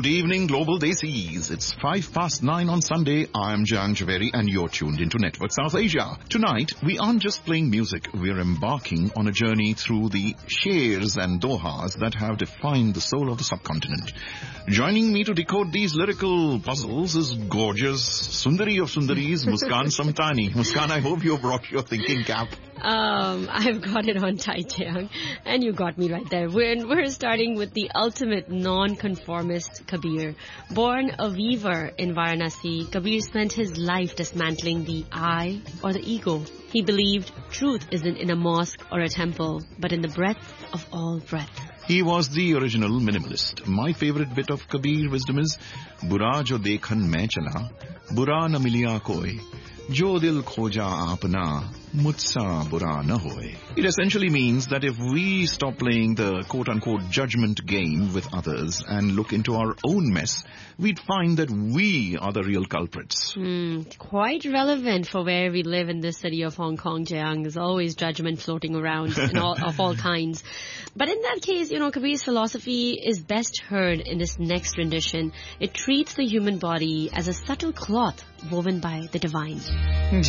Good evening, Global Desis. It's 9:05 on Sunday. I'm Jan Javeri and you're tuned into Network South Asia. Tonight, we aren't just playing music. We're embarking on a journey through the shairs and dohas that have defined the soul of the subcontinent. Joining me to decode these lyrical puzzles is gorgeous Sundari of Sundaris, Muskan Samtani. Muskan, I hope you brought your thinking cap. I've got it on tight, Jiang. And you got me right there. We're starting with the ultimate non-conformist Kabir. Born a weaver in Varanasi, Kabir spent his life dismantling the I or the ego. He believed truth isn't in a mosque or a temple, but in the breadth of all breath. He was the original minimalist. My favorite bit of Kabir wisdom is, Bura jo dekhan main chala, bura na miliya koi. Jo dil khoja apna, mujhsa bura na hoye. It essentially means that if we stop playing the quote-unquote judgment game with others and look into our own mess, we'd find that we are the real culprits. Quite relevant for where we live in this city of Hong Kong, Jiang. There's always judgment floating around of all kinds. But in that case, Kabir's philosophy is best heard in this next rendition. It treats the human body as a subtle cloth woven by the divine.